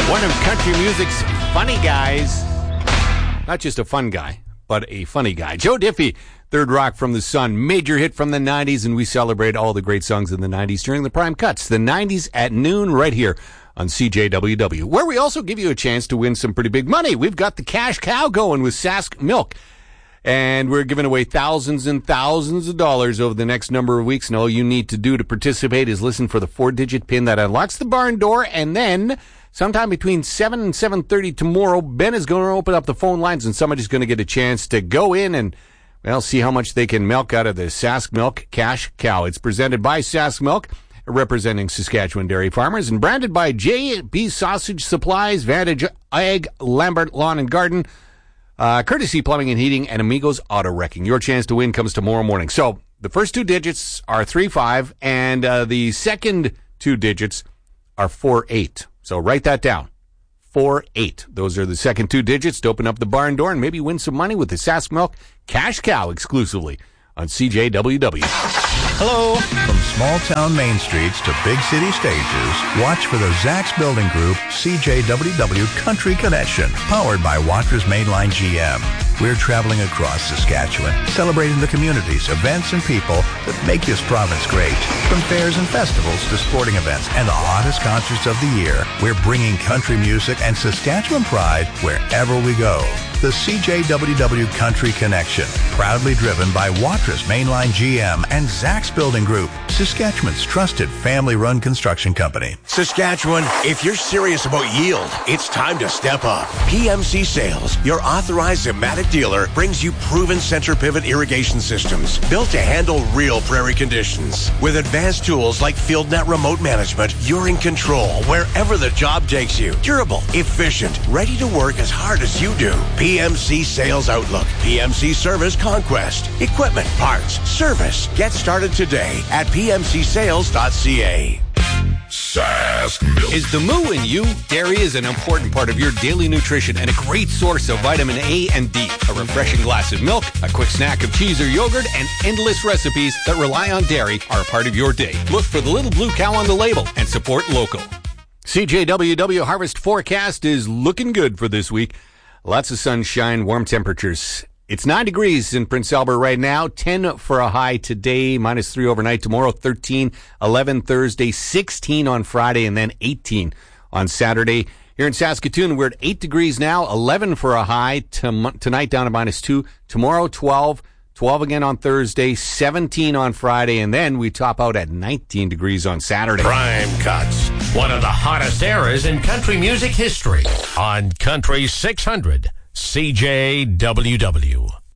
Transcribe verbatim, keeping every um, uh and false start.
One of country music's funny guys. Not just a fun guy, but a funny guy. Joe Diffie, Third Rock from the Sun, major hit from the nineties, and we celebrate all the great songs in the nineties during the Prime Cuts. The nineties at noon right here on C J W W, where we also give you a chance to win some pretty big money. We've got the cash cow going with Sask Milk, and we're giving away thousands and thousands of dollars over the next number of weeks, and all you need to do to participate is listen for the four-digit pin that unlocks the barn door, and then sometime between seven and seven thirty tomorrow, Ben is going to open up the phone lines, and somebody's going to get a chance to go in and, well, see how much they can milk out of the Sask Milk Cash Cow. It's presented by Sask Milk, representing Saskatchewan dairy farmers, and branded by J B Sausage Supplies, Vantage Egg, Lambert Lawn and Garden, uh, Courtesy Plumbing and Heating, and Amigos Auto Wrecking. Your chance to win comes tomorrow morning. So the first two digits are three five, and uh, the second two digits are four eight. So write that down. four eight. Those are the second two digits to open up the barn door and maybe win some money with the Sask Milk Cash Cow exclusively on C J W W. Hello. From small-town main streets to big city stages, watch for the Zax Building Group C J W W Country Connection, powered by Watra's Mainline G M. We're traveling across Saskatchewan, celebrating the communities, events, and people that make this province great. From fairs and festivals to sporting events and the hottest concerts of the year, we're bringing country music and Saskatchewan pride wherever we go. The C J W W Country Connection, proudly driven by Watra's Mainline G M and Zax Building Group, Saskatchewan's trusted family-run construction company. Saskatchewan, if you're serious about yield, it's time to step up. P M C Sales, your authorized Zematic dealer, brings you proven center pivot irrigation systems built to handle real prairie conditions. With advanced tools like FieldNet remote management, you're in control wherever the job takes you. Durable, efficient, ready to work as hard as you do. P M C Sales Outlook, P M C Service Conquest, equipment, parts, service. Get started today at p m c sales dot c a. Sask Milk. Is the moo in you? Dairy is an important part of your daily nutrition and a great source of vitamin A and D. A refreshing glass of milk, a quick snack of cheese or yogurt, and endless recipes that rely on dairy are a part of your day. Look for the little blue cow on the label and support local. C J W W harvest forecast is looking good for this week. Lots of sunshine, warm temperatures. It's nine degrees in Prince Albert right now, ten for a high today, minus three overnight tomorrow, thirteen, eleven Thursday, sixteen on Friday, and then eighteen on Saturday. Here in Saskatoon, we're at eight degrees now, eleven for a high, Tom- tonight down to minus two, tomorrow twelve, twelve again on Thursday, seventeen on Friday, and then we top out at nineteen degrees on Saturday. Prime Cuts, one of the hottest eras in country music history on Country six hundred C J W W.